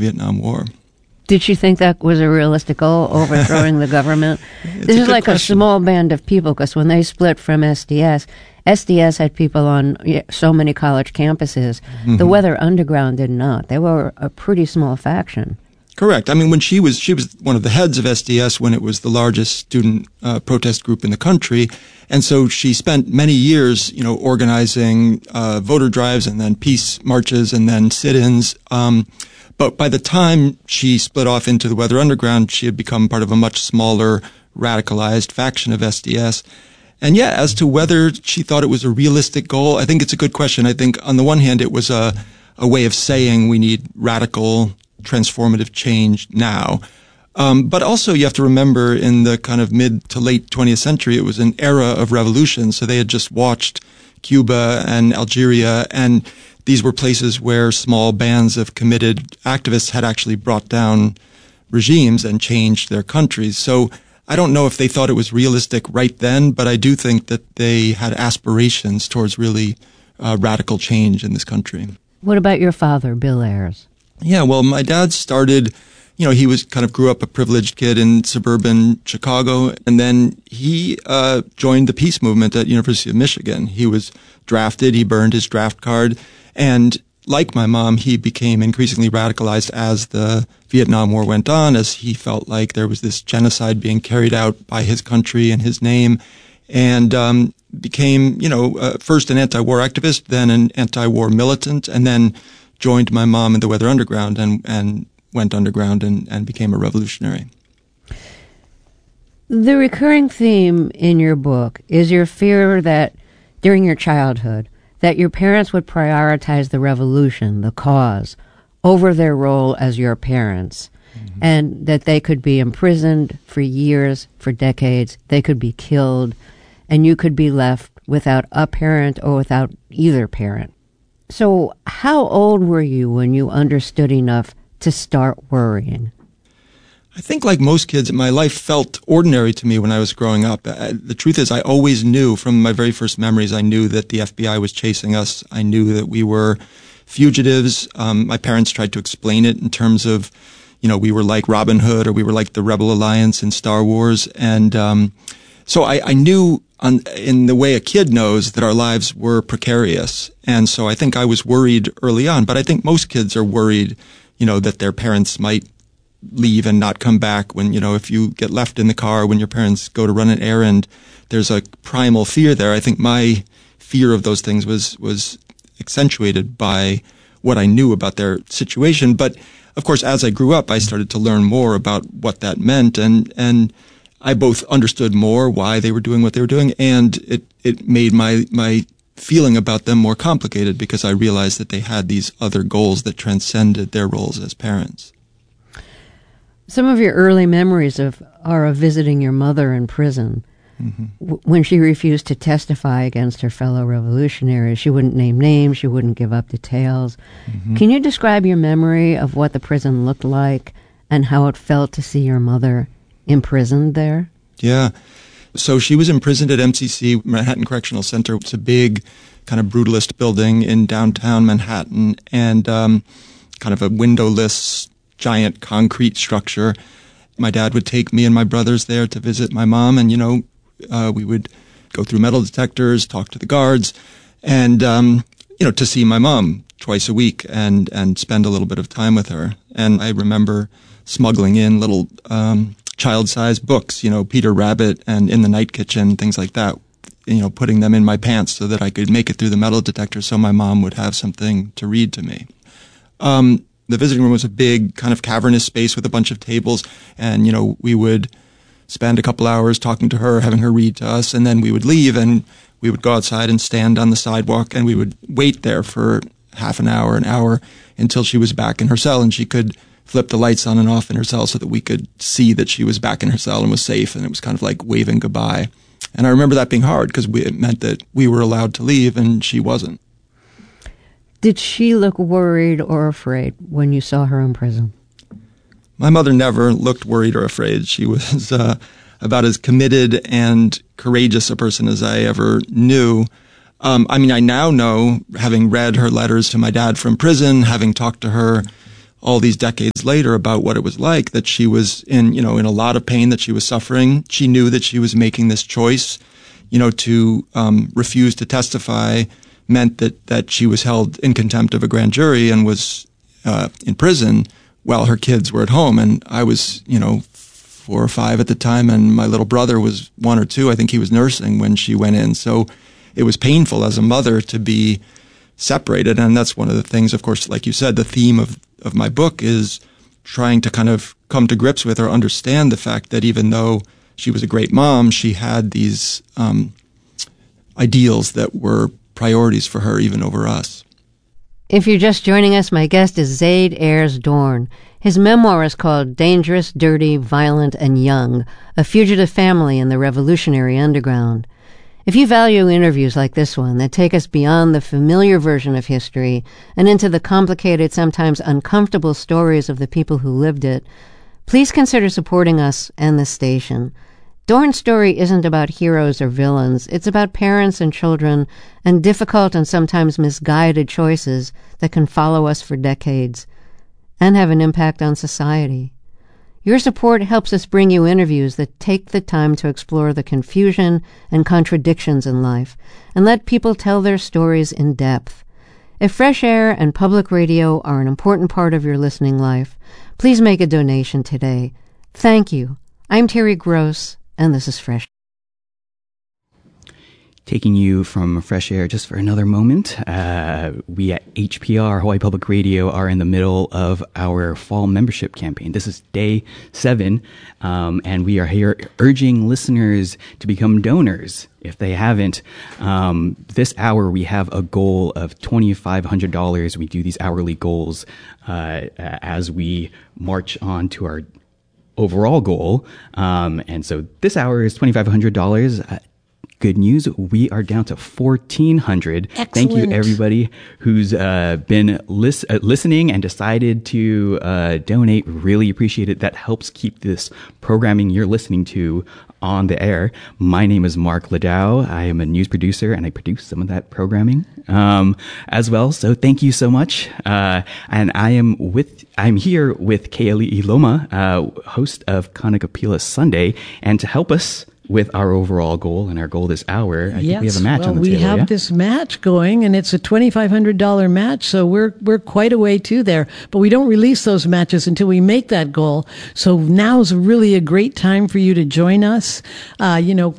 Vietnam War. Did she think that was a realistic goal, overthrowing the government? This is like question. a small band of people, because when they split from SDS, SDS had people on so many college campuses. Mm-hmm. The Weather Underground did not. They were a pretty small faction. Correct. I mean, when she was one of the heads of SDS when it was the largest student protest group in the country. And so she spent many years, organizing voter drives and then peace marches and then sit-ins. But by the time she split off into the Weather Underground, she had become part of a much smaller, radicalized faction of SDS. And yeah, as to whether she thought it was a realistic goal, I think it's a good question. I think on the one hand, it was a way of saying we need radical, transformative change now. But also you have to remember in the kind of mid to late 20th century, it was an era of revolution. So they had just watched Cuba and Algeria, and these were places where small bands of committed activists had actually brought down regimes and changed their countries. So I don't know if they thought it was realistic right then, but I do think that they had aspirations towards really radical change in this country. What about your father, Bill Ayers? Yeah, well, my dad started, he was kind of grew up a privileged kid in suburban Chicago, and then he joined the peace movement at University of Michigan. He was drafted, he burned his draft card, and like my mom, he became increasingly radicalized as the Vietnam War went on, as he felt like there was this genocide being carried out by his country in his name, and became, first an anti-war activist, then an anti-war militant, and then joined my mom in the Weather Underground and went underground and became a revolutionary. The recurring theme in your book is your fear that during your childhood, that your parents would prioritize the revolution, the cause, over their role as your parents, and that they could be imprisoned for years, for decades, they could be killed, and you could be left without a parent or without either parent. So how old were you when you understood enough to start worrying? I think like most kids, my life felt ordinary to me when I was growing up. The truth is I always knew from my very first memories, I knew that the FBI was chasing us. I knew that we were fugitives. My parents tried to explain it in terms of, we were like Robin Hood or we were like the Rebel Alliance in Star Wars. And so I knew in the way a kid knows that our lives were precarious. And so I think I was worried early on. But I think most kids are worried, that their parents might leave and not come back when, if you get left in the car when your parents go to run an errand, there's a primal fear there. I think my fear of those things was accentuated by what I knew about their situation. But of course, as I grew up, I started to learn more about what that meant. And I both understood more why they were doing what they were doing, and it made my feeling about them more complicated because I realized that they had these other goals that transcended their roles as parents. Some of your early memories are of visiting your mother in prison. When she refused to testify against her fellow revolutionaries. She wouldn't name names. She wouldn't give up details. Can you describe your memory of what the prison looked like and how it felt to see your mother imprisoned there? Yeah. So she was imprisoned at MCC, Manhattan Correctional Center. It's a big kind of brutalist building in downtown Manhattan and kind of a windowless, giant concrete structure. My dad would take me and my brothers there to visit my mom, and, we would go through metal detectors, talk to the guards, and, to see my mom twice a week and spend a little bit of time with her. And I remember smuggling in little child-sized books, Peter Rabbit and In the Night Kitchen, things like that, putting them in my pants so that I could make it through the metal detector so my mom would have something to read to me. The visiting room was a big kind of cavernous space with a bunch of tables, and, we would spend a couple hours talking to her, having her read to us, and then we would leave and we would go outside and stand on the sidewalk and we would wait there for half an hour until she was back in her cell and she could flip the lights on and off in her cell so that we could see that she was back in her cell and was safe, and it was kind of like waving goodbye. And I remember that being hard because it meant that we were allowed to leave and she wasn't. Did she look worried or afraid when you saw her in prison? My mother never looked worried or afraid. She was about as committed and courageous a person as I ever knew. I now know, having read her letters to my dad from prison, having talked to her all these decades later about what it was like, that she was in a lot of pain, that she was suffering. She knew that she was making this choice, to refuse to testify meant that she was held in contempt of a grand jury and was in prison while her kids were at home. And I was, 4 or 5 at the time, and my little brother was 1 or 2. I think he was nursing when she went in. So it was painful as a mother to be separated. And that's one of the things, of course, like you said, the theme of my book is trying to kind of come to grips with or understand the fact that even though she was a great mom, she had these ideals that were priorities for her even over us. If you're just joining us, my guest is Zaid Ayers Dorn. His memoir is called Dangerous, Dirty, Violent, and Young, A Fugitive Family in the Revolutionary Underground. If you value interviews like this one that take us beyond the familiar version of history and into the complicated, sometimes uncomfortable stories of the people who lived it, please consider supporting us and this station. Dorn's story isn't about heroes or villains. It's about parents and children and difficult and sometimes misguided choices that can follow us for decades and have an impact on society. Your support helps us bring you interviews that take the time to explore the confusion and contradictions in life and let people tell their stories in depth. If fresh air and public radio are an important part of your listening life, please make a donation today. Thank you. I'm Terry Gross, and this is Fresh. Taking you from Fresh Air just for another moment. We at HPR, Hawaii Public Radio, are in the middle of our fall membership campaign. This is day 7, and we are here urging listeners to become donors if they haven't. This hour, we have a goal of $2,500. We do these hourly goals as we march on to our overall goal. And so this hour is $2,500. Good news, we are down to $1,400. Excellent. Thank you, everybody who's been listening and decided to donate. Really appreciate it. That helps keep this programming you're listening to on the air. My name is Mark Ladau. I am a news producer, and I produce some of that programming as well. So thank you so much. And I'm here with Ke'ali'i Loma, host of Kanakapila Sunday, and to help us with our overall goal and our goal this hour, I think we have a match on the table. We have this match going, and it's a $2,500 match, so we're quite a way to there. But we don't release those matches until we make that goal. So now's really a great time for you to join us. Call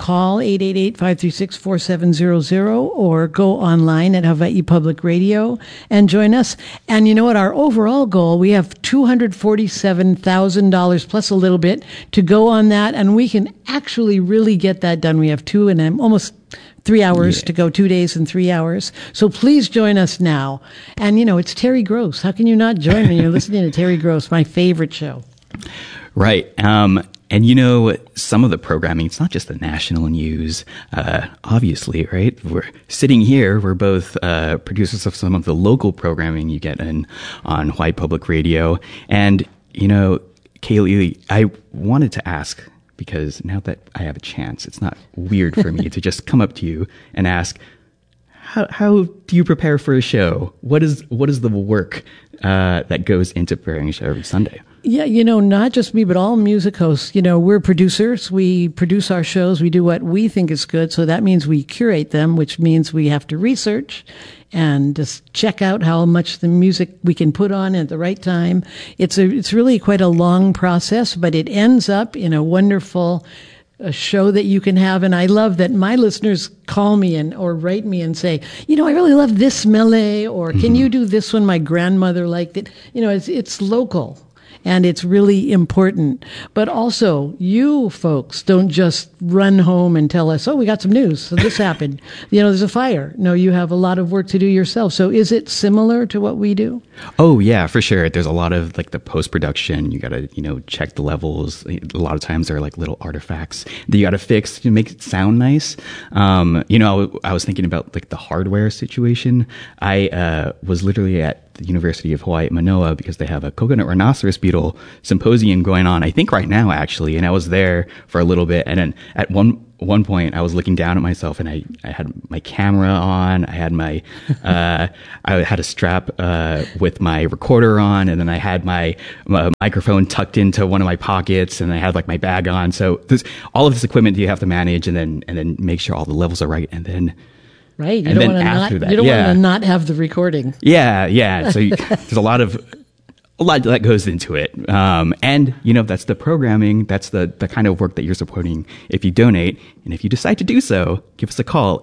888-536-4700 or go online at Hawaii Public Radio and join us. And you know what? Our overall goal, we have $247,000 plus a little bit to go on that, and we can actually really get that done. We have almost 3 hours to go, 2 days and 3 hours. So please join us now. And, it's Terry Gross. How can you not join me? You're listening to Terry Gross, my favorite show. Right. And some of the programming, it's not just the national news, obviously, right? We're sitting here, we're both producers of some of the local programming you get on Hawaii Public Radio. And, Ke'ali'i, I wanted to ask, because now that I have a chance, it's not weird for me to just come up to you and ask, how do you prepare for a show? What is the work that goes into preparing a show every Sunday? Yeah, not just me, but all music hosts. We're producers. We produce our shows. We do what we think is good. So that means we curate them, which means we have to research and just check out how much the music we can put on at the right time. It's really quite a long process, but it ends up in a wonderful show that you can have. And I love that my listeners call me or write me and say, I really love this mele, or can you do this one? My grandmother liked it. It's local. And it's really important. But also, you folks don't just run home and tell us, we got some news. So this happened. There's a fire. No, you have a lot of work to do yourself. So is it similar to what we do? Oh, yeah, for sure. There's a lot of the post-production. You got to, check the levels. A lot of times there are little artifacts that you got to fix to make it sound nice. I was thinking about the hardware situation. I was literally at the University of Hawaii at Manoa because they have a coconut rhinoceros beetle symposium going on, I think right now actually, and I was there for a little bit, and then at one one point I was looking down at myself, and I had my camera on, I had my, I had a strap, with my recorder on, and then I had my microphone tucked into one of my pockets, and I had like my bag on. So there's all of this equipment that you have to manage, and then make sure all the levels are right. And then, right. You and don't then want after that, you don't want to not have the recording. Yeah. So there's a lot that goes into it. And, that's the programming. That's the kind of work that you're supporting if you donate. And if you decide to do so, give us a call,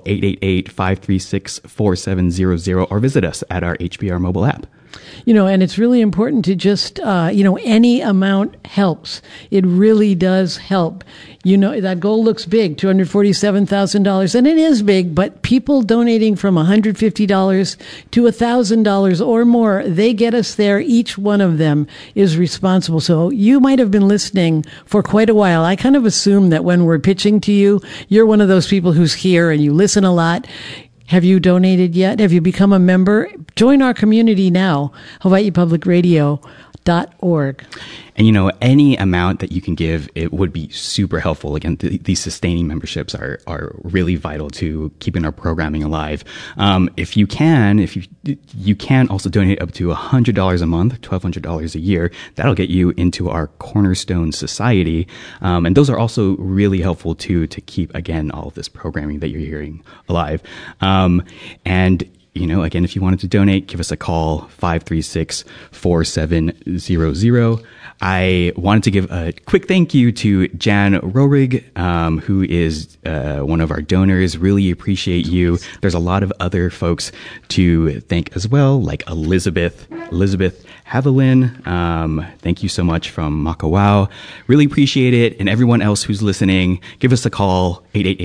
888-536-4700, or visit us at our HPR mobile app. And it's really important to just, any amount helps. It really does help. That goal looks big, $247,000, and it is big, but people donating from $150 to $1,000 or more, they get us there. Each one of them is responsible. So you might have been listening for quite a while. I kind of assume that when we're pitching to you, you're one of those people who's here and you listen a lot. Have you donated yet? Have you become a member? Join our community now, HawaiiPublicRadio.org. And, any amount that you can give, it would be super helpful. Again, these sustaining memberships are really vital to keeping our programming alive. If you can also donate up to $100 a month, $1,200 a year. That'll get you into our Cornerstone Society. And those are also really helpful too, to keep, again, all of this programming that you're hearing alive. And again, if you wanted to donate, give us a call, 536-4700. I wanted to give a quick thank you to Jan Rohrig, who is one of our donors. Really appreciate you. There's a lot of other folks to thank as well, like Elizabeth Haviland. Thank you so much from Makawao. Really appreciate it. And everyone else who's listening, give us a call,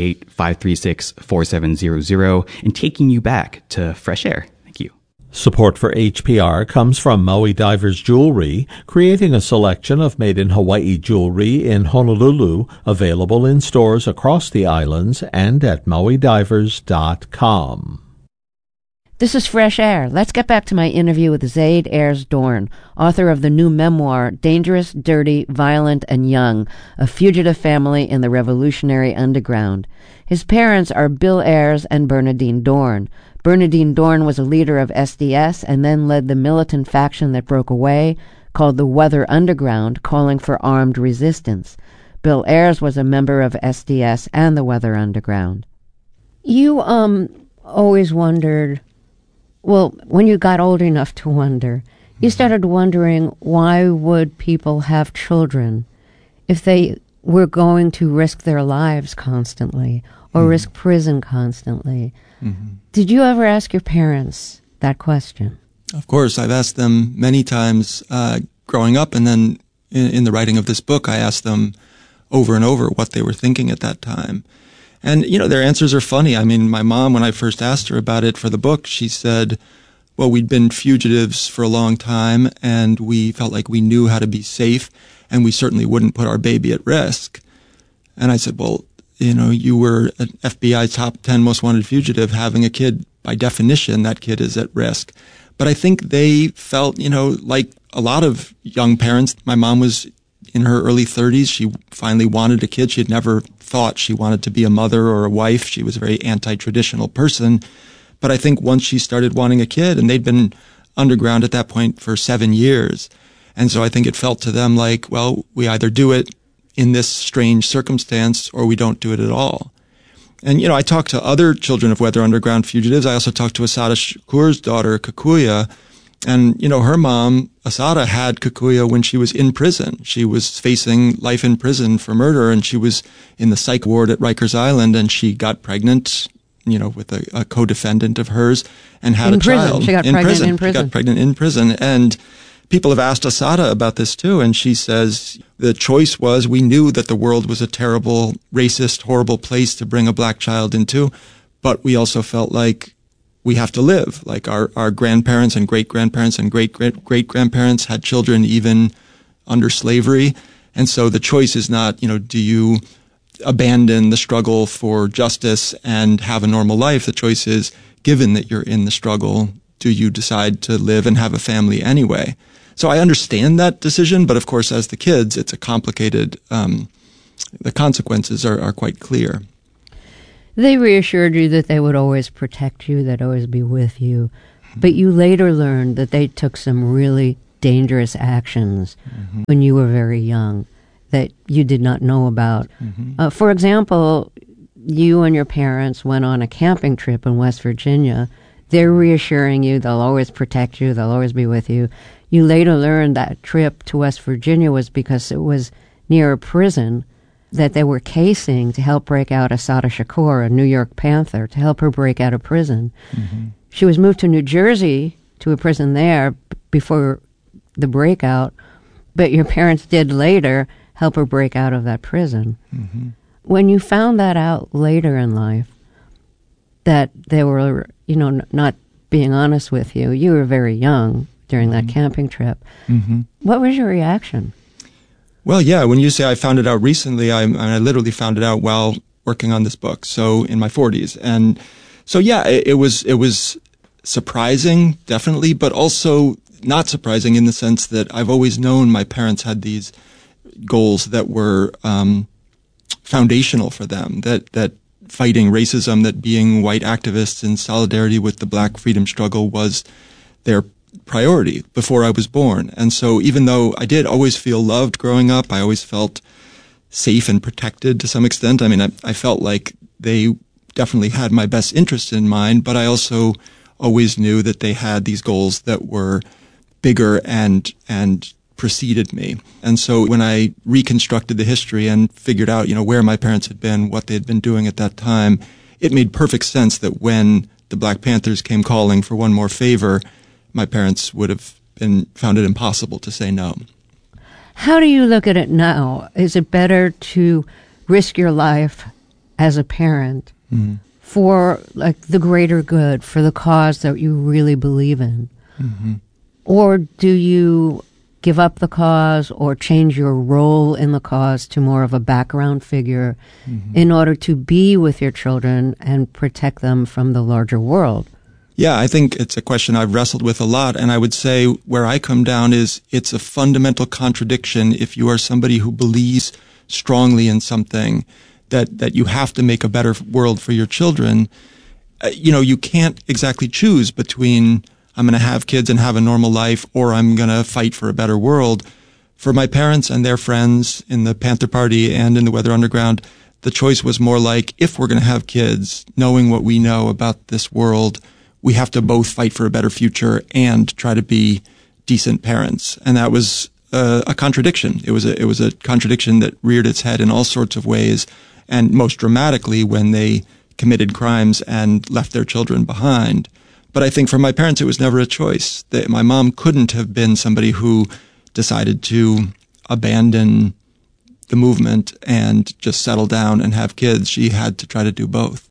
888-536-4700, and taking you back to fresh air. Thank you. Support for HPR comes from Maui Divers Jewelry, creating a selection of made-in-Hawaii jewelry in Honolulu, available in stores across the islands and at mauidivers.com. This is Fresh Air. Let's get back to my interview with Zaid Ayers Dorn, author of the new memoir, Dangerous, Dirty, Violent, and Young, A Fugitive Family in the Revolutionary Underground. His parents are Bill Ayers and Bernadine Dorn. Bernadine Dorn was a leader of SDS and then led the militant faction that broke away, called the Weather Underground, calling for armed resistance. Bill Ayers was a member of SDS and the Weather Underground. You always wondered, well, when you got old enough to wonder, you started wondering, why would people have children if they were going to risk their lives constantly or risk prison constantly? Did you ever ask your parents that question? Of course. I've asked them many times growing up, and then in the writing of this book, I asked them over and over what they were thinking at that time. And, their answers are funny. I mean, my mom, when I first asked her about it for the book, she said, well, we'd been fugitives for a long time, and we felt like we knew how to be safe, and we certainly wouldn't put our baby at risk. And I said, well, you were an FBI top 10 most wanted fugitive. Having a kid, by definition, that kid is at risk. But I think they felt, like a lot of young parents. My mom was in her early 30s. She finally wanted a kid. She had never thought she wanted to be a mother or a wife. She was a very anti-traditional person. But I think once she started wanting a kid, and they'd been underground at that point for 7 years. And so I think it felt to them like, well, we either do it in this strange circumstance or we don't do it at all. And, I talked to other children of Weather Underground fugitives. I also talked to Asada Shakur's daughter, Kikuya. And, her mom, Asada, had Kikuya when she was in prison. She was facing life in prison for murder, and she was in the psych ward at Rikers Island, and she got pregnant, with a co-defendant of hers, and had a child. She got pregnant in prison. She got pregnant in prison. And people have asked Asada about this too, and she says the choice was, we knew that the world was a terrible, racist, horrible place to bring a black child into, but we also felt like we have to live. Like our grandparents and great-grandparents and great-great-great-grandparents had children even under slavery. And so the choice is not, do you abandon the struggle for justice and have a normal life? The choice is, given that you're in the struggle, do you decide to live and have a family anyway? So I understand that decision, but of course, as the kids, it's a complicated, the consequences are quite clear. They reassured you that they would always protect you, they'd always be with you. But you later learned that they took some really dangerous actions when you were very young that you did not know about. For example, you and your parents went on a camping trip in West Virginia. They're reassuring you they'll always protect you, they'll always be with you. You later learned that trip to West Virginia was because it was near a prison that they were casing to help break out Assata Shakur, a New York Panther, to help her break out of prison. She was moved to New Jersey, to a prison there, before the breakout, but your parents did later help her break out of that prison. When you found that out later in life, that they were, not being honest with you, you were very young during that camping trip. What was your reaction? Well, yeah, when you say I found it out recently, I literally found it out while working on this book, so in my 40s. And so, yeah, it was surprising, definitely, but also not surprising in the sense that I've always known my parents had these goals that were foundational for them, that fighting racism, that being white activists in solidarity with the Black freedom struggle was their priority before I was born. And so even though I did always feel loved growing up, I always felt safe and protected to some extent. I mean, I felt like they definitely had my best interest in mind, but I also always knew that they had these goals that were bigger and preceded me. And so when I reconstructed the history and figured out, where my parents had been, what they had been doing at that time, it made perfect sense that when the Black Panthers came calling for one more favor, my parents would have found it impossible to say no. How do you look at it now? Is it better to risk your life as a parent for the greater good, for the cause that you really believe in? Or do you give up the cause or change your role in the cause to more of a background figure in order to be with your children and protect them from the larger world? Yeah, I think it's a question I've wrestled with a lot, and I would say where I come down is it's a fundamental contradiction if you are somebody who believes strongly in something that you have to make a better world for your children. You can't exactly choose between I'm going to have kids and have a normal life or I'm going to fight for a better world. For my parents and their friends in the Panther Party and in the Weather Underground, the choice was more like, if we're going to have kids, knowing what we know about this world, we have to both fight for a better future and try to be decent parents. And that was a contradiction. It was a contradiction that reared its head in all sorts of ways, and most dramatically when they committed crimes and left their children behind. But I think for my parents, it was never a choice. My mom couldn't have been somebody who decided to abandon the movement and just settle down and have kids. She had to try to do both.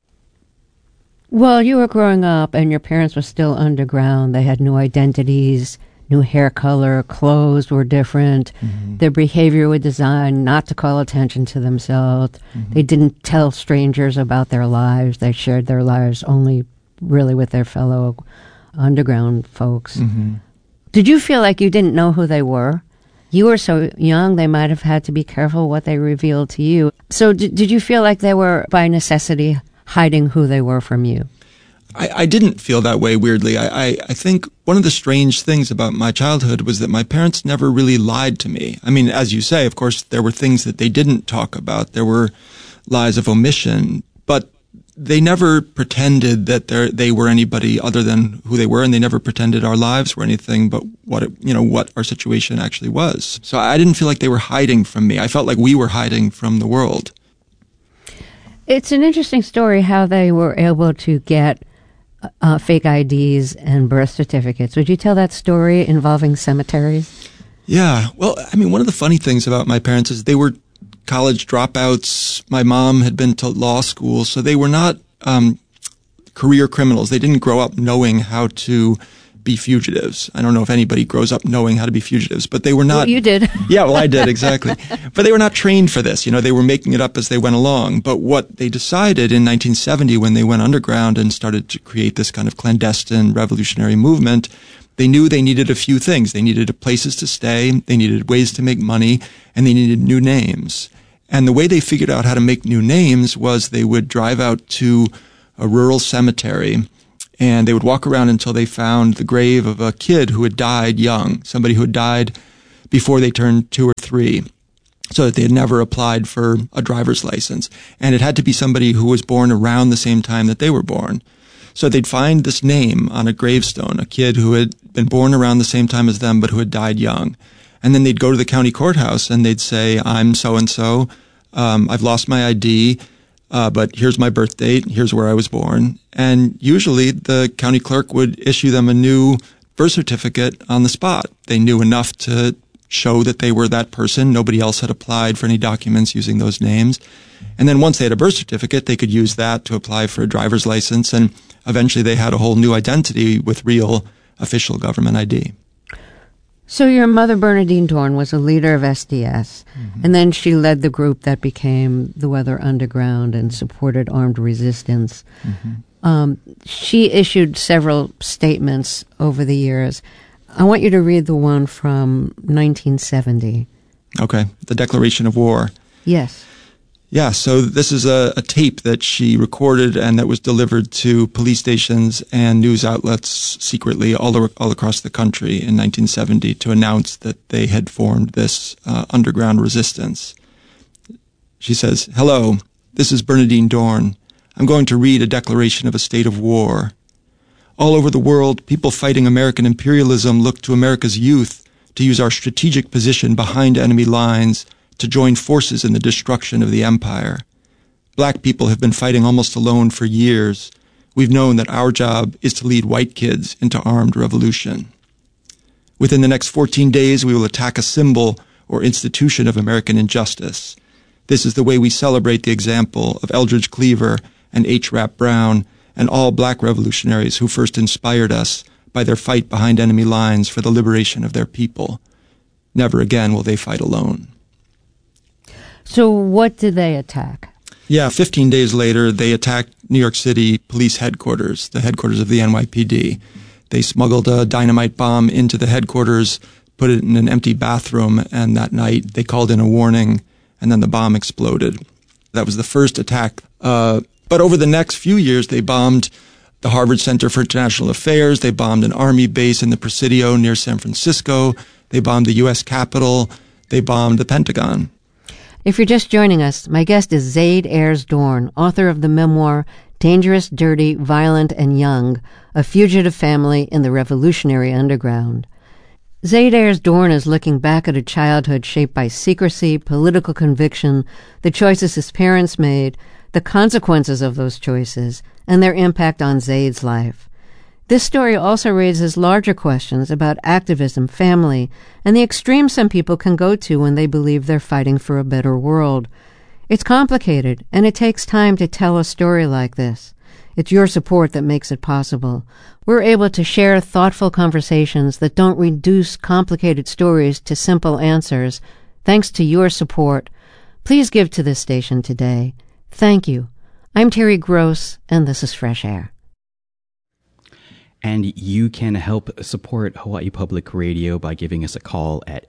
Well, you were growing up and your parents were still underground. They had new identities, new hair color, clothes were different. Their behavior was designed not to call attention to themselves. They didn't tell strangers about their lives. They shared their lives only really with their fellow underground folks. Did you feel like you didn't know who they were? You were so young, they might have had to be careful what they revealed to you. So did you feel like they were, by necessity, hiding who they were from you? I didn't feel that way, weirdly. I think one of the strange things about my childhood was that my parents never really lied to me. I mean, as you say, of course, there were things that they didn't talk about. There were lies of omission, but they never pretended that they were anybody other than who they were, and they never pretended our lives were anything but what our situation actually was. So I didn't feel like they were hiding from me. I felt like we were hiding from the world. It's an interesting story how they were able to get fake IDs and birth certificates. Would you tell that story involving cemeteries? Yeah. Well, I mean, one of the funny things about my parents is they were college dropouts. My mom had been to law school, so they were not career criminals. They didn't grow up knowing how to be fugitives. I don't know if anybody grows up knowing how to be fugitives, but they were not. Well, you did. Yeah, well, I did, exactly. But they were not trained for this. They were making it up as they went along. But what they decided in 1970 when they went underground and started to create this kind of clandestine revolutionary movement, they knew they needed a few things. They needed places to stay, they needed ways to make money, and they needed new names. And the way they figured out how to make new names was they would drive out to a rural cemetery and they would walk around until they found the grave of a kid who had died young, somebody who had died before they turned 2 or 3, so that they had never applied for a driver's license. And it had to be somebody who was born around the same time that they were born. So they'd find this name on a gravestone, a kid who had been born around the same time as them but who had died young. And then they'd go to the county courthouse and they'd say, I'm so-and-so, I've lost my ID, but here's my birth date, here's where I was born. And usually the county clerk would issue them a new birth certificate on the spot. They knew enough to show that they were that person. Nobody else had applied for any documents using those names. And then once they had a birth certificate, they could use that to apply for a driver's license. And eventually they had a whole new identity with real official government ID. So your mother, Bernadine Dorn, was a leader of SDS, and then she led the group that became the Weather Underground and supported armed resistance. She issued several statements over the years. I want you to read the one from 1970. Okay, the Declaration of War. Yes. Yeah, so this is a tape that she recorded and that was delivered to police stations and news outlets secretly all across the country in 1970 to announce that they had formed this underground resistance. She says, "Hello, this is Bernadine Dorn. I'm going to read a declaration of a state of war. All over the world, people fighting American imperialism look to America's youth to use our strategic position behind enemy lines to join forces in the destruction of the empire. Black people have been fighting almost alone for years. We've known that our job is to lead white kids into armed revolution. Within the next 14 days, we will attack a symbol or institution of American injustice. This is the way we celebrate the example of Eldridge Cleaver and H. Rap Brown and all black revolutionaries who first inspired us by their fight behind enemy lines for the liberation of their people. Never again will they fight alone." So what did they attack? Yeah, 15 days later, they attacked New York City police headquarters, the headquarters of the NYPD. They smuggled a dynamite bomb into the headquarters, put it in an empty bathroom, and that night they called in a warning, and then the bomb exploded. That was the first attack. But over the next few years, they bombed the Harvard Center for International Affairs. They bombed an army base in the Presidio near San Francisco. They bombed the U.S. Capitol. They bombed the Pentagon. If you're just joining us, my guest is Zaid Ayers Dorn, author of the memoir Dangerous, Dirty, Violent, and Young, A Fugitive Family in the Revolutionary Underground. Zaid Ayers Dorn is looking back at a childhood shaped by secrecy, political conviction, the choices his parents made, the consequences of those choices, and their impact on Zaid's life. This story also raises larger questions about activism, family, and the extremes some people can go to when they believe they're fighting for a better world. It's complicated, and it takes time to tell a story like this. It's your support that makes it possible. We're able to share thoughtful conversations that don't reduce complicated stories to simple answers, thanks to your support. Please give to this station today. Thank you. I'm Terry Gross, and this is Fresh Air. And you can help support Hawaii Public Radio by giving us a call at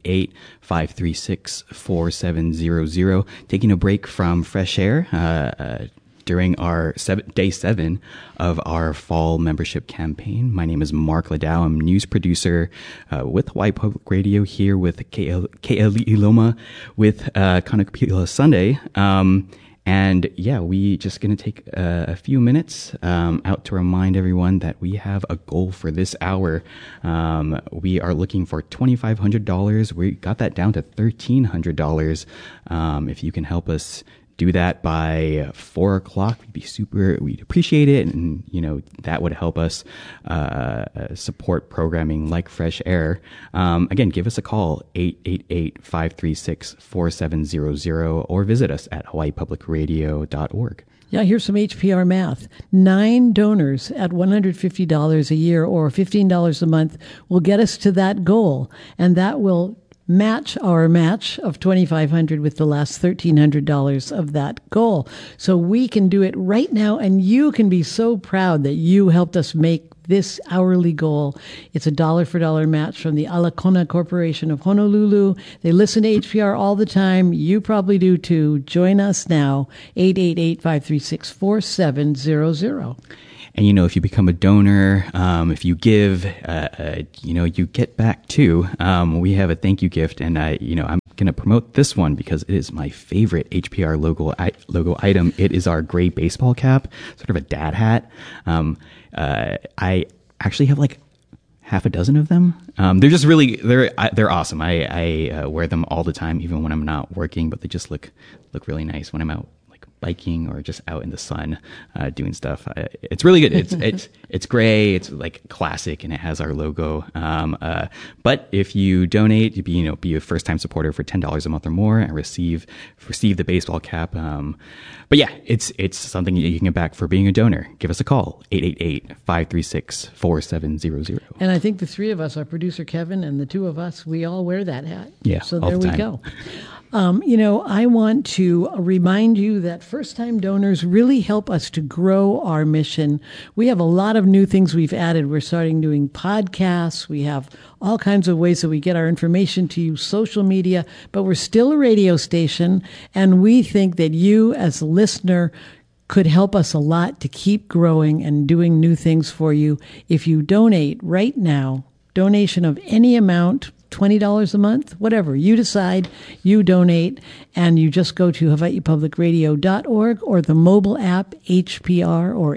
888-536-4700. Taking a break from Fresh Air during our day 7 of our fall membership campaign. My name is Mark Ladau. I'm news producer with Hawaii Public Radio here with Ke'aliloma with Kanakapila Sunday. And yeah, we just going to take a few minutes out to remind everyone that we have a goal for this hour. We are looking for $2,500. We got that down to $1,300. If you can help us do that by 4 o'clock, we'd appreciate it. And, that would help us support programming like Fresh Air. Again, give us a call, 888-536-4700, or visit us at hawaiipublicradio.org. Yeah, here's some HPR math. 9 donors at $150 a year or $15 a month will get us to that goal, and that will match our match of $2,500 with the last $1,300 of that goal. So we can do it right now, and you can be so proud that you helped us make this hourly goal. It's a dollar for dollar match from the Alacona Corporation of Honolulu. They listen to HPR all the time. You probably do too. Join us now, 888-536-4700. And, if you become a donor, if you give, you get back too. We have a thank you gift, and I'm going to promote this one because it is my favorite HPR logo item. It is our gray baseball cap, sort of a dad hat. I actually have like half a dozen of them. They're just really, they're awesome. I wear them all the time, even when I'm not working, but they just look really nice when I'm out biking or just out in the sun doing stuff. It's really good. It's gray. It's like classic, and it has our logo. But if you donate, you be a first time supporter for $10 a month or more and receive the baseball cap. But yeah, it's something you can get back for being a donor. Give us a call, 888-536-4700. And I think the three of us, our producer Kevin and the two of us, we all wear that hat. Yeah, so all there the we time. go. I want to remind you that first-time donors really help us to grow our mission. We have a lot of new things we've added. We're starting doing podcasts. We have all kinds of ways that we get our information to you, social media, but we're still a radio station, and we think that you as a listener could help us a lot to keep growing and doing new things for you. If you donate right now, donation of any amount, $20 a month, whatever. You decide, you donate, and you just go to hawaiipublicradio.org or the mobile app HPR or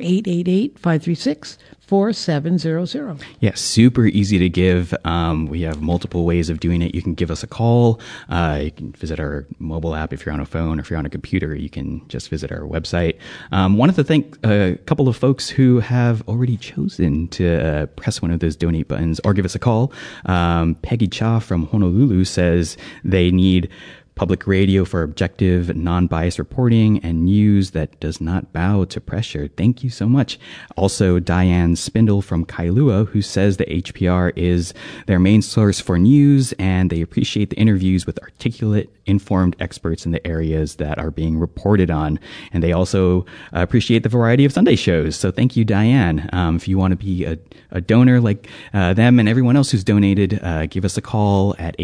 888-536-4700. Yeah, super easy to give. We have multiple ways of doing it. You can give us a call. You can visit our mobile app if you're on a phone, or if you're on a computer, you can just visit our website. Wanted to thank a couple of folks who have already chosen to press one of those donate buttons or give us a call. Peggy Cha from Honolulu says they need public radio for objective, non-biased reporting and news that does not bow to pressure. Thank you so much. Also, Diane Spindle from Kailua, who says that HPR is their main source for news, and they appreciate the interviews with articulate, informed experts in the areas that are being reported on. And they also appreciate the variety of Sunday shows. So thank you, Diane. If you want to be a donor like them and everyone else who's donated, give us a call at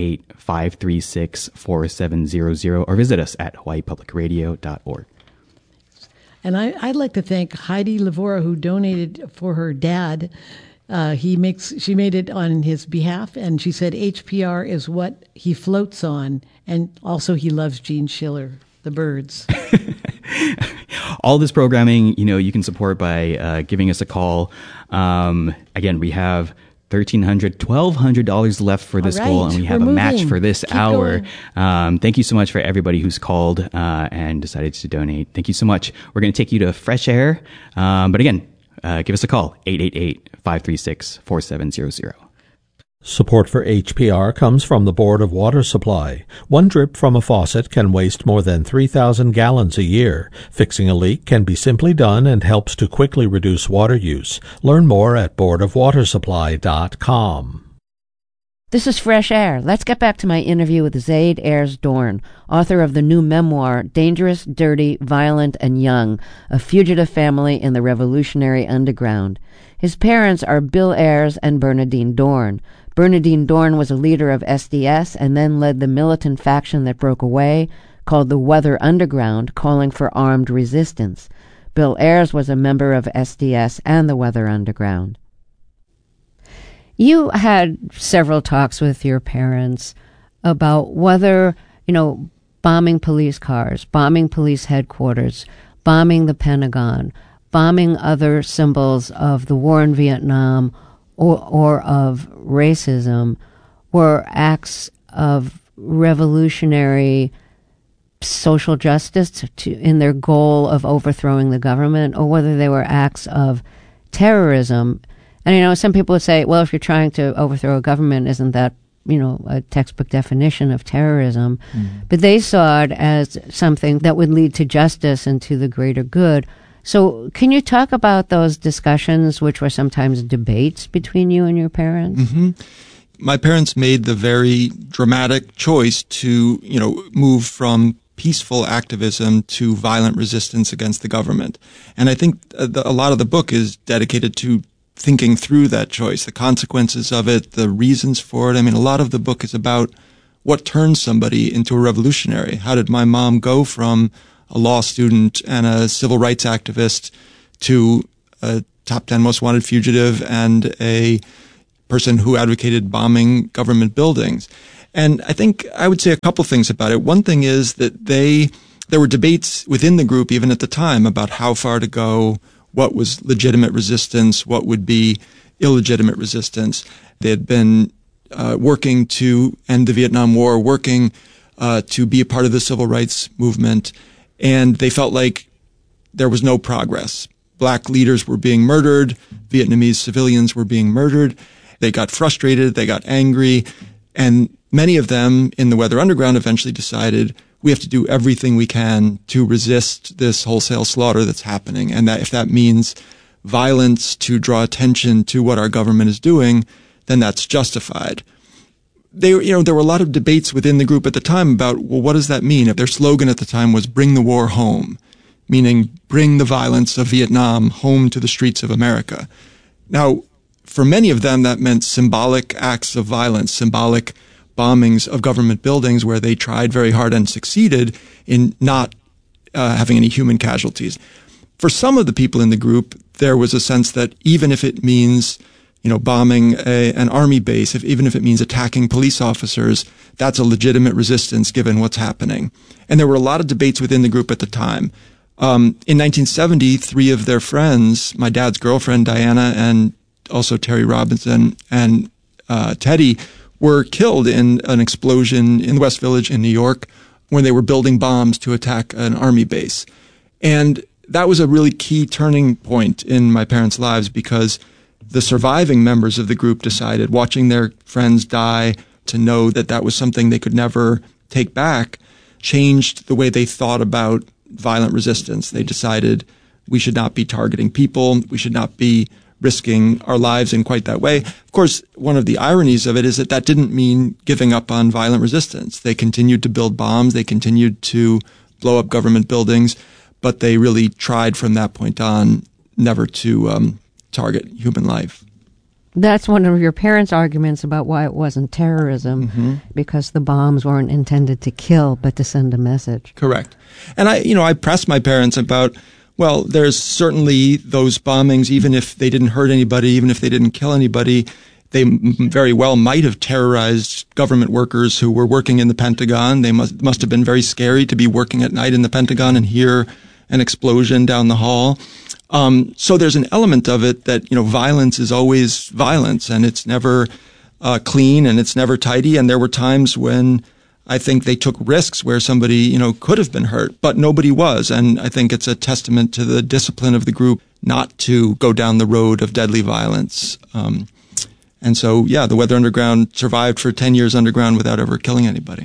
888-536-4700 or visit us at hawaiipublicradio.org. And I'd like to thank Heidi Lavora, who donated for her dad. She made it on his behalf, and she said HPR is what he floats on, and also he loves Gene Schiller, the Byrds. All this programming, you can support by giving us a call. Again, we have $1,200 left for this goal, and we have a match for this hour. Thank you so much for everybody who's called and decided to donate. Thank you so much. We're going to take you to fresh air. But again, give us a call, 888-536-4700. Support for HPR comes from the Board of Water Supply. One drip from a faucet can waste more than 3,000 gallons a year. Fixing a leak can be simply done and helps to quickly reduce water use. Learn more at boardofwatersupply.com. This is Fresh Air. Let's get back to my interview with Zaid Ayers Dorn, author of the new memoir, Dangerous, Dirty, Violent, and Young, A Fugitive Family in the Revolutionary Underground. His parents are Bill Ayers and Bernadine Dorn. Bernadine Dorn was a leader of SDS and then led the militant faction that broke away, called the Weather Underground, calling for armed resistance. Bill Ayers was a member of SDS and the Weather Underground. You had several talks with your parents about whether, bombing police cars, bombing police headquarters, bombing the Pentagon, bombing other symbols of the war in Vietnam or of racism were acts of revolutionary social justice in their goal of overthrowing the government, or whether they were acts of terrorism. And, some people would say, well, if you're trying to overthrow a government, isn't that, a textbook definition of terrorism? Mm-hmm. But they saw it as something that would lead to justice and to the greater good. So can you talk about those discussions, which were sometimes debates between you and your parents? Mm-hmm. My parents made the very dramatic choice to, move from peaceful activism to violent resistance against the government. And I think a lot of the book is dedicated to thinking through that choice, the consequences of it, the reasons for it. I mean, a lot of the book is about what turns somebody into a revolutionary. How did my mom go from a law student and a civil rights activist to a top 10 most wanted fugitive and a person who advocated bombing government buildings? And I think I would say a couple things about it. One thing is that there were debates within the group, even at the time, about how far to go, what was legitimate resistance, what would be illegitimate resistance. They had been working to end the Vietnam War, working to be a part of the civil rights movement, and they felt like there was no progress. Black leaders were being murdered. Vietnamese civilians were being murdered. They got frustrated. They got angry. And many of them in the Weather Underground eventually decided we have to do everything we can to resist this wholesale slaughter that's happening. And that if that means violence to draw attention to what our government is doing, then that's justified. There were a lot of debates within the group at the time about, well, what does that mean? Their slogan at the time was bring the war home, meaning bring the violence of Vietnam home to the streets of America. Now, for many of them, that meant symbolic acts of violence, symbolic bombings of government buildings where they tried very hard and succeeded in not having any human casualties. For some of the people in the group, there was a sense that even if it means, bombing an army base, even if it means attacking police officers, that's a legitimate resistance given what's happening. And there were a lot of debates within the group at the time. In 1970, three of their friends, my dad's girlfriend, Diana, and also Terry Robinson and Teddy, were killed in an explosion in the West Village in New York when they were building bombs to attack an army base. And that was a really key turning point in my parents' lives because the surviving members of the group decided, watching their friends die, to know that that was something they could never take back, changed the way they thought about violent resistance. They decided we should not be targeting people, we should not be risking our lives in quite that way. Of course, one of the ironies of it is that that didn't mean giving up on violent resistance. They continued to build bombs, they continued to blow up government buildings, but they really tried from that point on never to target human life. That's one of your parents' arguments about why it wasn't terrorism, because the bombs weren't intended to kill, but to send a message. Correct. And I pressed my parents about, well, there's certainly those bombings, even if they didn't hurt anybody, even if they didn't kill anybody, they very well might have terrorized government workers who were working in the Pentagon. They must have been very scary to be working at night in the Pentagon and hear an explosion down the hall. So there's an element of it that, violence is always violence, and it's never clean and it's never tidy. And there were times when I think they took risks where somebody, could have been hurt, but nobody was. And I think it's a testament to the discipline of the group not to go down the road of deadly violence. And so, the Weather Underground survived for 10 years underground without ever killing anybody.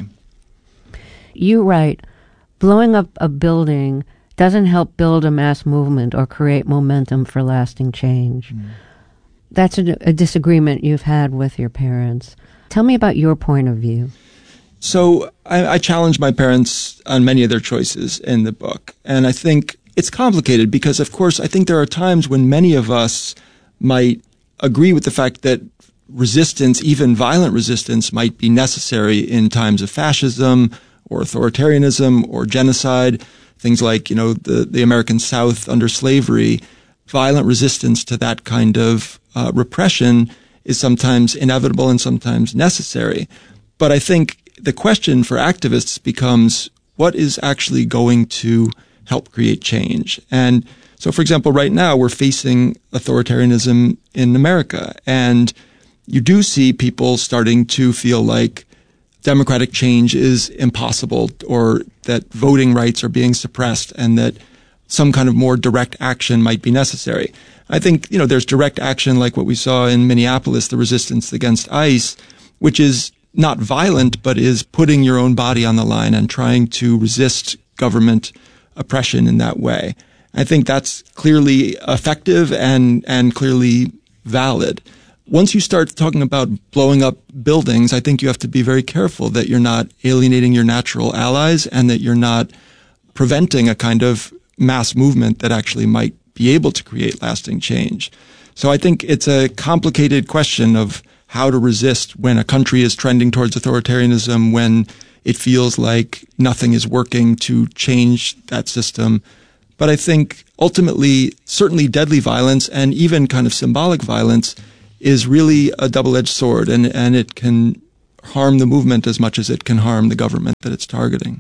You write, blowing up a building doesn't help build a mass movement or create momentum for lasting change. That's a disagreement you've had with your parents. Tell me about your point of view. So I challenge my parents on many of their choices in the book. And I think it's complicated because, of course, I think there are times when many of us might agree with the fact that resistance, even violent resistance, might be necessary in times of fascism or authoritarianism or genocide. Things like, the American South under slavery, violent resistance to that kind of repression is sometimes inevitable and sometimes necessary. But I think the question for activists becomes, what is actually going to help create change? And so, for example, right now we're facing authoritarianism in America, and you do see people starting to feel like democratic change is impossible, or that voting rights are being suppressed, and that some kind of more direct action might be necessary. I think, there's direct action like what we saw in Minneapolis, the resistance against ICE, which is not violent, but is putting your own body on the line and trying to resist government oppression in that way. I think that's clearly effective and clearly valid. Once you start talking about blowing up buildings, I think you have to be very careful that you're not alienating your natural allies and that you're not preventing a kind of mass movement that actually might be able to create lasting change. So I think it's a complicated question of how to resist when a country is trending towards authoritarianism, when it feels like nothing is working to change that system. But I think ultimately, certainly deadly violence and even kind of symbolic violence is really a double-edged sword, and it can harm the movement as much as it can harm the government that it's targeting.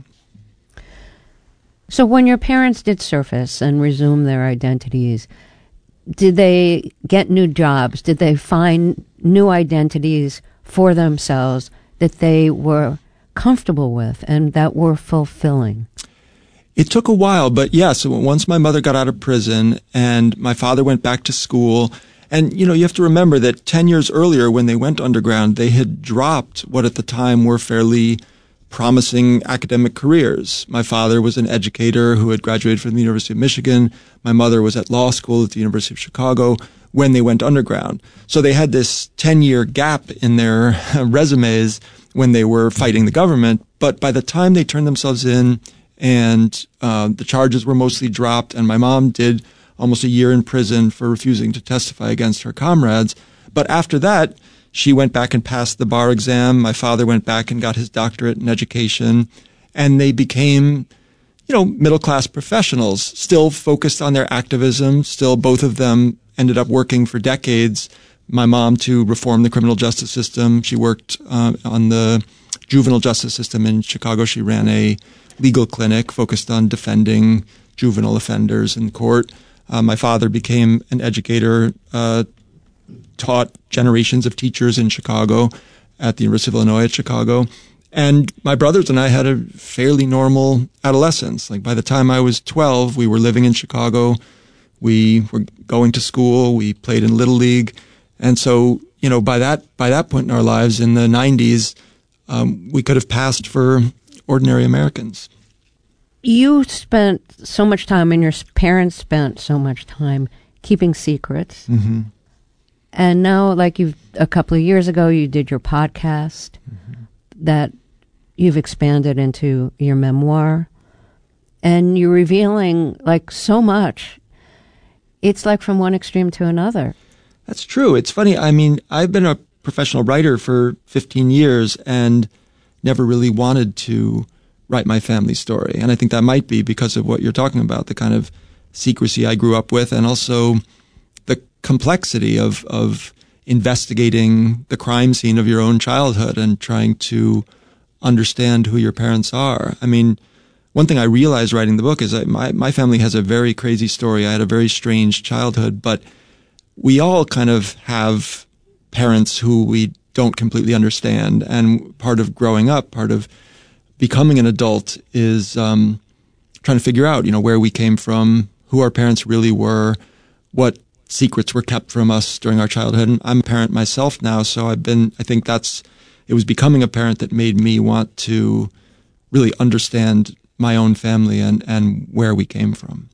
So when your parents did surface and resume their identities, did they get new jobs? Did they find new identities for themselves that they were comfortable with and that were fulfilling? It took a while, but yes, once my mother got out of prison and my father went back to school, and you have to remember that 10 years earlier when they went underground, they had dropped what at the time were fairly promising academic careers. My father was an educator who had graduated from the University of Michigan. My mother was at law school at the University of Chicago when they went underground. So they had this 10-year gap in their resumes when they were fighting the government. But by the time they turned themselves in and the charges were mostly dropped, and my mom did almost a year in prison for refusing to testify against her comrades. But after that, she went back and passed the bar exam. My father went back and got his doctorate in education. And they became, middle-class professionals, still focused on their activism. Still, both of them ended up working for decades. My mom to reform the criminal justice system. She worked on the juvenile justice system in Chicago. She ran a legal clinic focused on defending juvenile offenders in court. My father became an educator, taught generations of teachers in Chicago at the University of Illinois at Chicago. And my brothers and I had a fairly normal adolescence. Like by the time I was 12, we were living in Chicago. We were going to school. We played in Little League. And so, by that point in our lives in the 90s, we could have passed for ordinary Americans. You spent so much time, and your parents spent so much time keeping secrets. Mm-hmm. And now, a couple of years ago, you did your podcast that you've expanded into your memoir, and you're revealing so much. It's from one extreme to another. That's true. It's funny. I mean, I've been a professional writer for 15 years and never really wanted to write my family story. And I think that might be because of what you're talking about, the kind of secrecy I grew up with, and also the complexity of investigating the crime scene of your own childhood and trying to understand who your parents are. I mean, one thing I realized writing the book is that my family has a very crazy story. I had a very strange childhood, but we all kind of have parents who we don't completely understand. And part of growing up, part of becoming an adult is trying to figure out, where we came from, who our parents really were, what secrets were kept from us during our childhood. And I'm a parent myself now, so I think it was becoming a parent that made me want to really understand my own family and where we came from.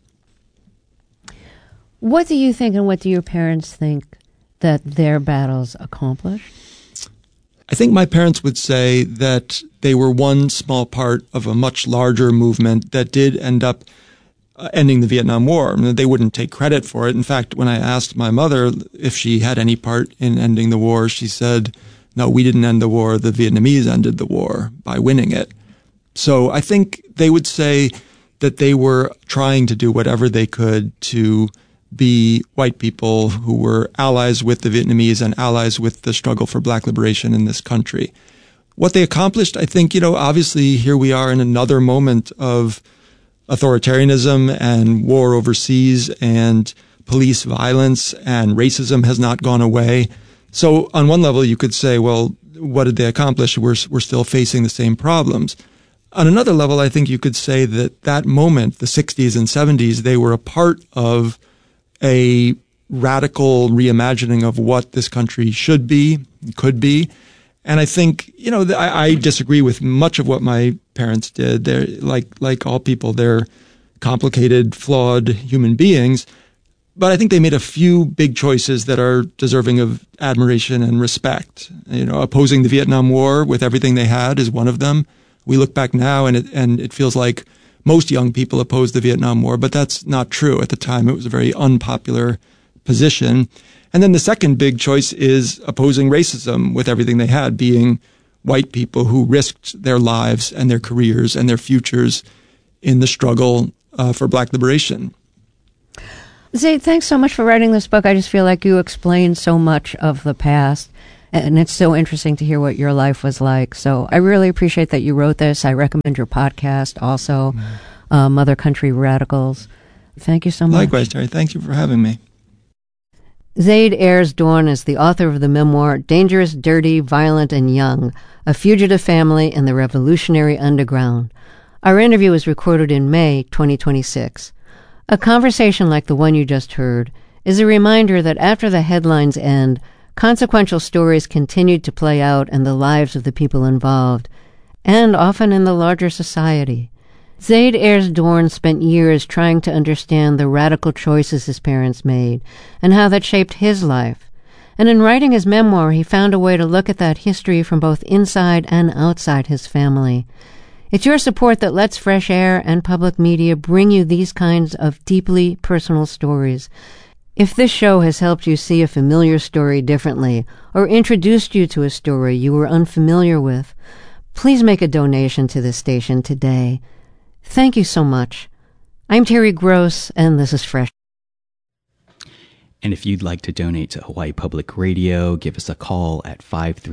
What do you think, and what do your parents think that their battles accomplished? I think my parents would say that they were one small part of a much larger movement that did end up ending the Vietnam War. I mean, they wouldn't take credit for it. In fact, when I asked my mother if she had any part in ending the war, she said, no, we didn't end the war. The Vietnamese ended the war by winning it. So I think they would say that they were trying to do whatever they could to be white people who were allies with the Vietnamese and allies with the struggle for black liberation in this country. What they accomplished, I think, obviously here we are in another moment of authoritarianism and war overseas and police violence, and racism has not gone away. So on one level, you could say, well, what did they accomplish? We're still facing the same problems. On another level, I think you could say that moment, the 60s and 70s, they were a part of a radical reimagining of what this country should be, could be. And I think, I disagree with much of what my parents did. They're like all people, they're complicated, flawed human beings. But I think they made a few big choices that are deserving of admiration and respect. Opposing the Vietnam War with everything they had is one of them. We look back now and it feels like most young people oppose the Vietnam War, but that's not true. At the time, it was a very unpopular position. And then the second big choice is opposing racism with everything they had, being white people who risked their lives and their careers and their futures in the struggle for Black liberation. Zaid, thanks so much for writing this book. I just feel like you explained so much of the past, and it's so interesting to hear what your life was like. So I really appreciate that you wrote this. I recommend your podcast also, Mother Country Radicals. Thank you so much. Likewise, Terry. Thank you for having me. Zaid Ayers-Dorn is the author of the memoir Dangerous, Dirty, Violent, and Young, A Fugitive Family in the Revolutionary Underground. Our interview was recorded in May 2026. A conversation like the one you just heard is a reminder that after the headlines end, consequential stories continued to play out in the lives of the people involved, and often in the larger society. Zaid Ayers-Dorn spent years trying to understand the radical choices his parents made and how that shaped his life. And in writing his memoir, he found a way to look at that history from both inside and outside his family. It's your support that lets Fresh Air and public media bring you these kinds of deeply personal stories. If this show has helped you see a familiar story differently or introduced you to a story you were unfamiliar with, please make a donation to this station today. Thank you so much. I'm Terry Gross, and this is Fresh. And if you'd like to donate to Hawaii Public Radio, give us a call at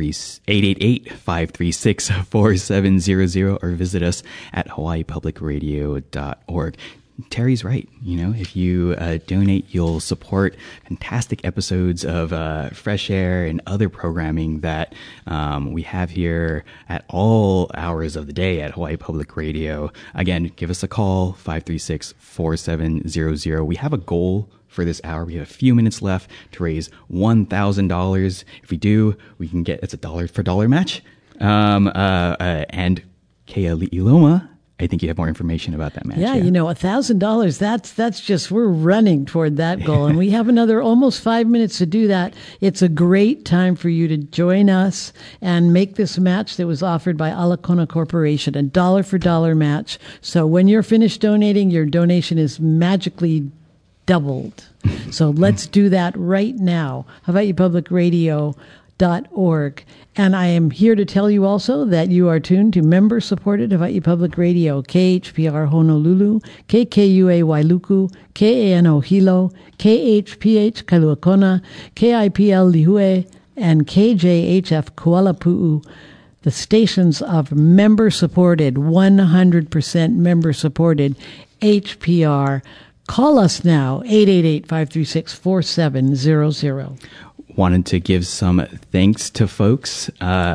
888-536-4700 or visit us at hawaiipublicradio.org. Terry's right. If you donate, you'll support fantastic episodes of Fresh Air and other programming that we have here at all hours of the day at Hawaii Public Radio. Again, give us a call, 536-4700. We have a goal for this hour. We have a few minutes left to raise $1,000. If we do, we can get, it's a dollar for dollar match. And Kea Li'iloma, I think you have more information about that match. Yeah, $1,000, that's just, we're running toward that goal. And we have another almost 5 minutes to do that. It's a great time for you to join us and make this match that was offered by Alakona Corporation, a dollar for dollar match. So when you're finished donating, your donation is magically doubled. So let's do that right now. HawaiiPublicRadio.org. And I am here to tell you also that you are tuned to member-supported Hawaii Public Radio, KHPR Honolulu, KKUA Wailuku, KANO Hilo, KHPH Kaluakona, KIPL Lihue, and KJHF Kuala Pu'u, the stations of member-supported, 100% member-supported HPR. Call us now, 888-536-4700. Wanted to give some thanks to folks.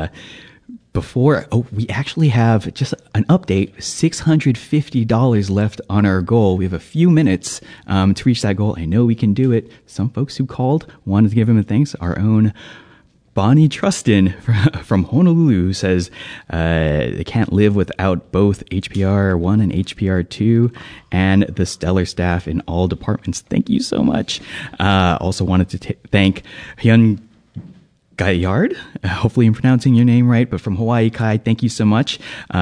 We actually have just an update, $650 left on our goal. We have a few minutes to reach that goal. I know we can do it. Some folks who called wanted to give him a thanks. Our own Bonnie Trustin from Honolulu says they can't live without both HPR 1 and HPR 2 and the stellar staff in all departments. Thank you so much. Also wanted to thank Hyun Gaillard. Hopefully I'm pronouncing your name right, but from Hawaii Kai, thank you so much.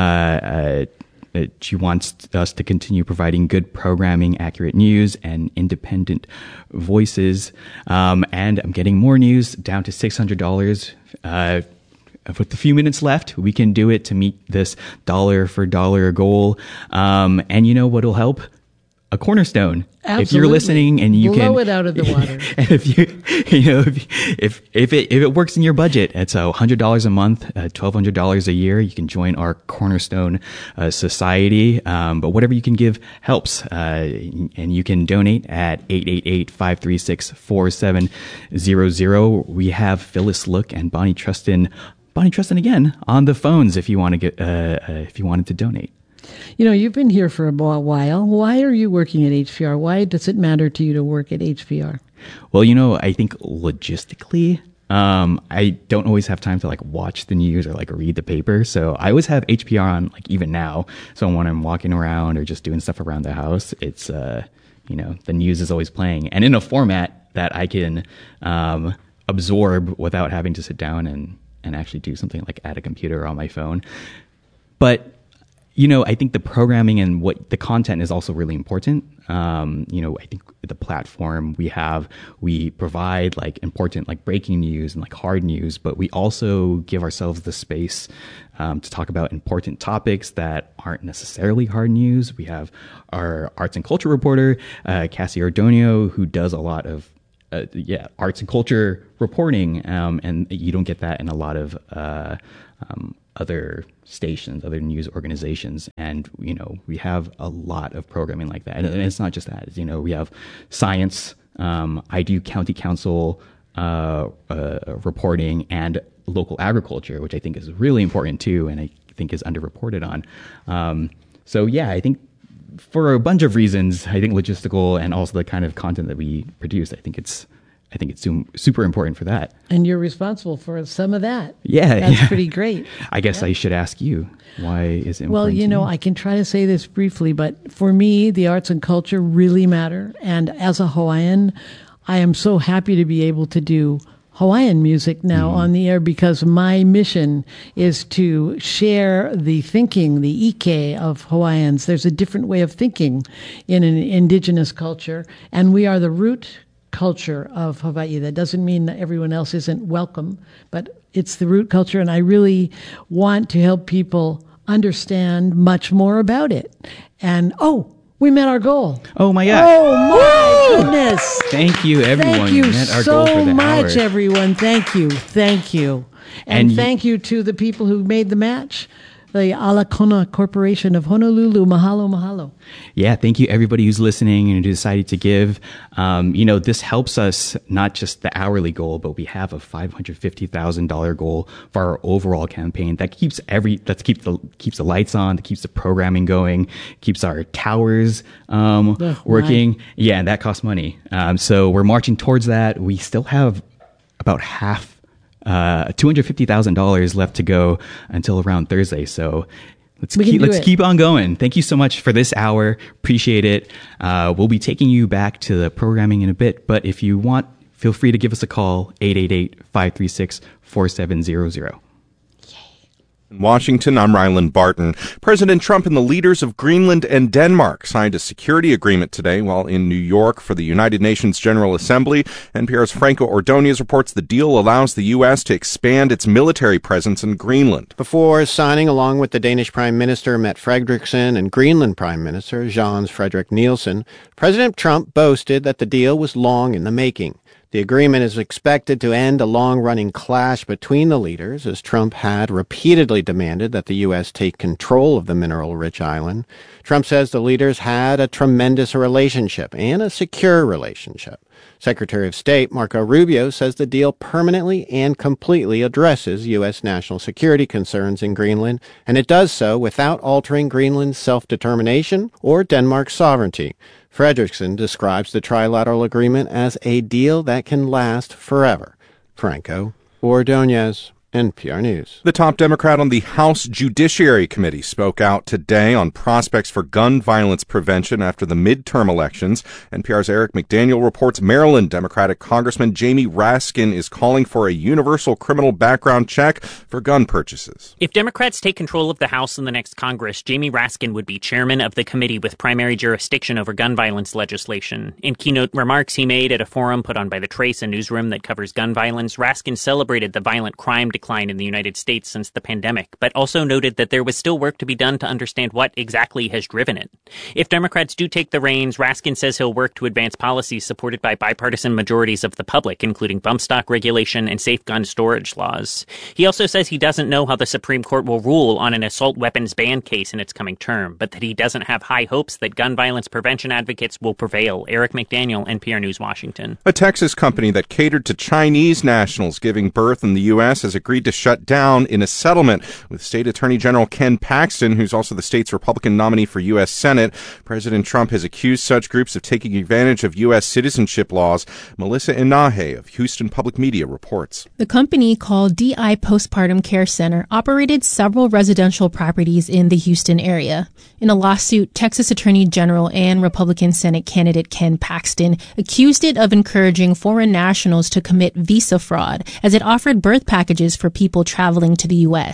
She wants us to continue providing good programming, accurate news, and independent voices. And I'm getting more news, down to $600. With the few minutes left, we can do it to meet this dollar for dollar goal. And you know what will help? A cornerstone. Absolutely. If you're listening and you blow can it out of the water. And if it works in your budget, it's $100 a month, $1,200 a year. You can join our Cornerstone Society. But whatever you can give helps. And you can donate at 888-536-4700. We have Phyllis Look and Bonnie Trustin again on the phones if you want to get if you wanted to donate. You've been here for a while. Why are you working at HPR? Why does it matter to you to work at HPR? Well, I think logistically, I don't always have time to watch the news or read the paper. So I always have HPR on even now. So when I'm walking around or just doing stuff around the house, it's, the news is always playing and in a format that I can, absorb without having to sit down and actually do something like at a computer or on my phone. But I think the programming and what the content is also really important. I think the platform we provide like important like breaking news and like hard news, but we also give ourselves the space to talk about important topics that aren't necessarily hard news. We have our arts and culture reporter, Cassie Ordonio, who does a lot of arts and culture reporting, and you don't get that in a lot of other stations, other news organizations. And, we have a lot of programming like that. And it's not just that, we have science. I do county council reporting and local agriculture, which I think is really important too, and I think is underreported on. I think for a bunch of reasons, I think logistical and also the kind of content that we produce, I think it's super important for that. And you're responsible for some of that. Yeah. That's pretty great. I guess I should ask you, why is it important? Well, you know, I can try to say this briefly, but for me, the arts and culture really matter. And as a Hawaiian, I am so happy to be able to do Hawaiian music now on the air, because my mission is to share the thinking, the ike of Hawaiians. There's a different way of thinking in an indigenous culture, and we are the root culture of Hawaii. That doesn't mean that everyone else isn't welcome, but it's the root culture, and I really want to help people understand much more about it. And we met our goal. Oh my God. Oh my goodness. Thank you, everyone. Thank you met our goal for so the much, hour. everyone. Thank you. Thank you. And thank you to the people who made the match. The Alakona Corporation of Honolulu. Mahalo, mahalo. Yeah, thank you everybody who's listening and who decided to give. This helps us, not just the hourly goal, but we have a $550,000 goal for our overall campaign that keeps keeps the lights on, that keeps the programming going, keeps our towers working. Right. Yeah, and that costs money. So we're marching towards that. We still have about half $250,000 left to go until around Thursday. So let's keep on going. Thank you so much for this hour. Appreciate it. We'll be taking you back to the programming in a bit, but if you want, feel free to give us a call, 888-536-4700. In Washington, I'm Ryland Barton. President Trump and the leaders of Greenland and Denmark signed a security agreement today while in New York for the United Nations General Assembly. NPR's Franco Ordonez reports the deal allows the U.S. to expand its military presence in Greenland. Before signing, along with the Danish Prime Minister Mette Frederiksen and Greenland Prime Minister Jens Frederik Nielsen, President Trump boasted that the deal was long in the making. The agreement is expected to end a long-running clash between the leaders, as Trump had repeatedly demanded that the U.S. take control of the mineral-rich island. Trump says the leaders had a tremendous relationship and a secure relationship. Secretary of State Marco Rubio says the deal permanently and completely addresses U.S. national security concerns in Greenland, and it does so without altering Greenland's self-determination or Denmark's sovereignty. Frederiksen describes the trilateral agreement as a deal that can last forever. Franco Ordonez, NPR News. The top Democrat on the House Judiciary Committee spoke out today on prospects for gun violence prevention after the midterm elections. NPR's Eric McDaniel reports Maryland Democratic Congressman Jamie Raskin is calling for a universal criminal background check for gun purchases. If Democrats take control of the House in the next Congress, Jamie Raskin would be chairman of the committee with primary jurisdiction over gun violence legislation. In keynote remarks he made at a forum put on by The Trace, a newsroom that covers gun violence, Raskin celebrated the violent crime decline in the United States since the pandemic, but also noted that there was still work to be done to understand what exactly has driven it. If Democrats do take the reins, Raskin says he'll work to advance policies supported by bipartisan majorities of the public, including bump stock regulation and safe gun storage laws. He also says he doesn't know how the Supreme Court will rule on an assault weapons ban case in its coming term, but that he doesn't have high hopes that gun violence prevention advocates will prevail. Eric McDaniel, NPR News, Washington. A Texas company that catered to Chinese nationals giving birth in the U.S. has agreed to shut down in a settlement with State Attorney General Ken Paxton, who's also the state's Republican nominee for U.S. Senate. President Trump has accused such groups of taking advantage of U.S. citizenship laws. Melissa Inahe of Houston Public Media reports. The company, called DI Postpartum Care Center, operated several residential properties in the Houston area. In a lawsuit, Texas Attorney General and Republican Senate candidate Ken Paxton accused it of encouraging foreign nationals to commit visa fraud, as it offered birth packages for people traveling to the U.S.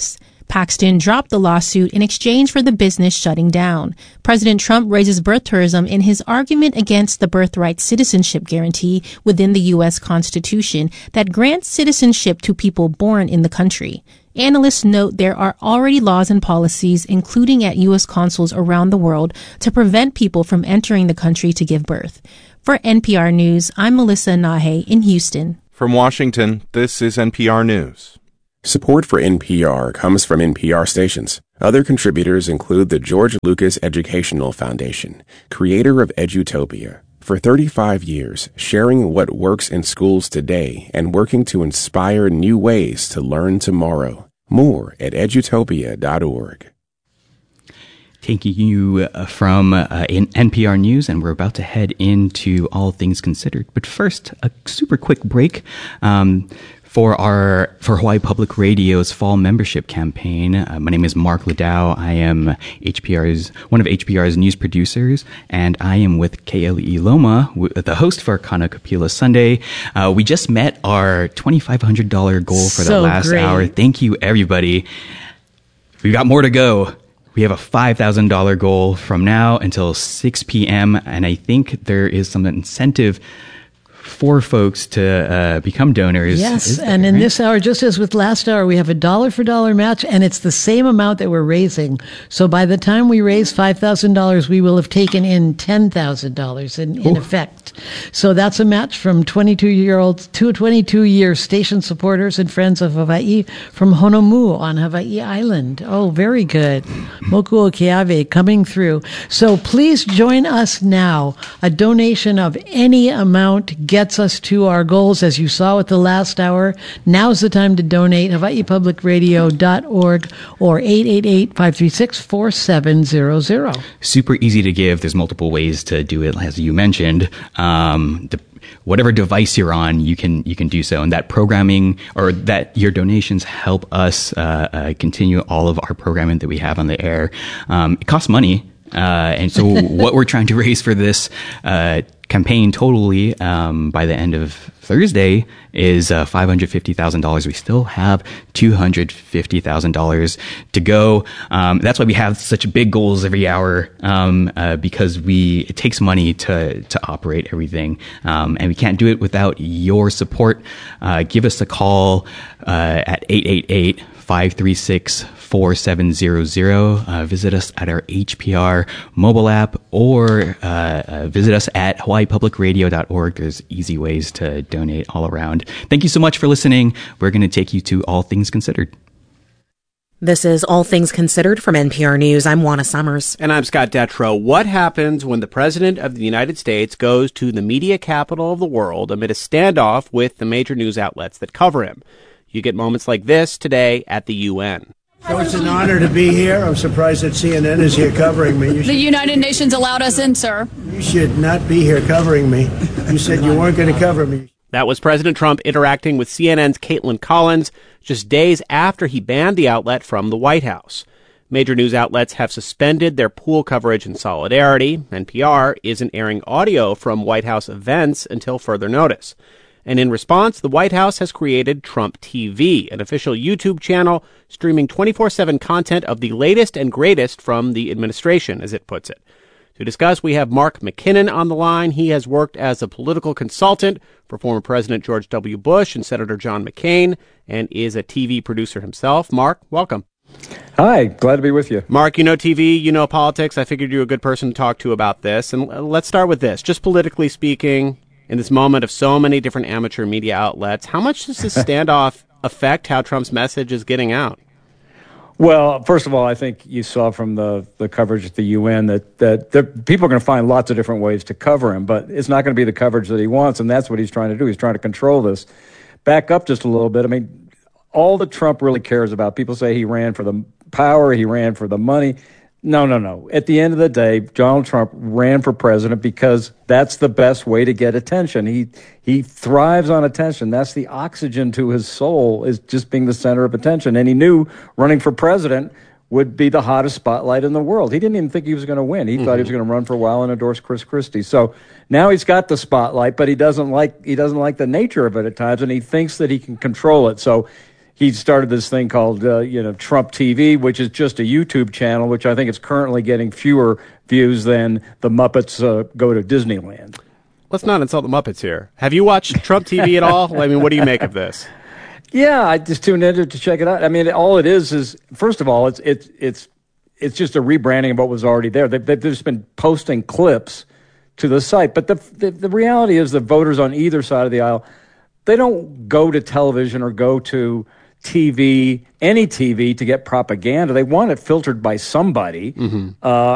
Paxton dropped the lawsuit in exchange for the business shutting down. President Trump raises birth tourism in his argument against the birthright citizenship guarantee within the U.S. Constitution that grants citizenship to people born in the country. Analysts note there are already laws and policies, including at U.S. consuls around the world, to prevent people from entering the country to give birth. For NPR News, I'm Melissa Nahe in Houston. From Washington, this is NPR News. Support for NPR comes from NPR stations. Other contributors include the George Lucas Educational Foundation, creator of Edutopia. For 35 years, sharing what works in schools today and working to inspire new ways to learn tomorrow. More at edutopia.org. Taking you from NPR News, and we're about to head into All Things Considered. But first, a super quick break for Hawaii Public Radio's fall membership campaign. My name is Mark Ladau. I am one of HPR's news producers, and I am with KLE Loma, the host for Kanakapila Sunday. We just met our $2,500 goal for the last hour. Thank you, everybody. We've got more to go. We have a $5,000 goal from now until 6 p.m., and I think there is some incentive for folks to become donors. Yes, and in this hour, just as with last hour, we have a dollar for dollar match, and it's the same amount that we're raising. So by the time we raise $5,000, we will have taken in $10,000 in effect. So that's a match from 22-year-olds to 22-year station supporters and friends of Hawaii from Honolulu on Hawaii Island. Oh, very good. Moku o Keawe coming through. So please join us now. A donation of any amount gets us to our goals, as you saw with the last hour. Now's the time to donate. HawaiiPublicRadio.org or 888-536-4700. Super easy to give. There's multiple ways to do it, as you mentioned. Whatever device you're on, you can do so. And that programming or that your donations help us continue all of our programming that we have on the air. It costs money. And so what we're trying to raise for this campaign totally by the end of Thursday is $550,000. We still have $250,000 to go. That's why we have such big goals every hour, because it takes money to operate everything, and we can't do it without your support. Give us a call at 888-536-4700. Visit us at our HPR mobile app, or visit us at hawaiipublicradio.org. There's easy ways to donate all around. Thank you so much for listening. We're going to take you to All Things Considered. This is All Things Considered from NPR News. I'm Juana Summers. And I'm Scott Detrow. What happens when the President of the United States goes to the media capital of the world amid a standoff with the major news outlets that cover him? You get moments like this today at the UN. So it's an honor to be here. I'm surprised that CNN is here covering me. The United Nations allowed us in, sir. You should not be here covering me. You said you weren't going to cover me. That was President Trump interacting with CNN's Caitlin Collins just days after he banned the outlet from the White House. Major news outlets have suspended their pool coverage in solidarity. NPR isn't airing audio from White House events until further notice. And in response, the White House has created Trump TV, an official YouTube channel streaming 24/7 content of the latest and greatest from the administration, as it puts it. To discuss, we have Mark McKinnon on the line. He has worked as a political consultant for former President George W. Bush and Senator John McCain, and is a TV producer himself. Mark, welcome. Hi, glad to be with you. Mark, you know TV, you know politics. I figured you were a good person to talk to about this. And let's start with this. Just politically speaking, in this moment of so many different amateur media outlets, how much does this standoff affect how Trump's message is getting out? Well, first of all, I think you saw from the coverage at the UN that people are going to find lots of different ways to cover him, but it's not going to be the coverage that he wants, and that's what he's trying to do. He's trying to control this. Back up just a little bit. I mean, all that Trump really cares about, people say he ran for the power, he ran for the money. No. At the end of the day, Donald Trump ran for president because that's the best way to get attention. He thrives on attention. That's the oxygen to his soul, is just being the center of attention. And he knew running for president would be the hottest spotlight in the world. He didn't even think he was going to win. He thought he was going to run for a while and endorse Chris Christie. So now he's got the spotlight, but he doesn't like the nature of it at times, and he thinks that he can control it. So he started this thing called, Trump TV, which is just a YouTube channel, which I think is currently getting fewer views than the Muppets Go to Disneyland. Let's not insult the Muppets here. Have you watched Trump TV at all? I mean, what do you make of this? Yeah, I just tuned in to check it out. I mean, all it is first of all, it's just a rebranding of what was already there. They've just been posting clips to the site. But the reality is the voters on either side of the aisle, they don't go to television or go to TV, any TV, to get propaganda. They want it filtered by somebody.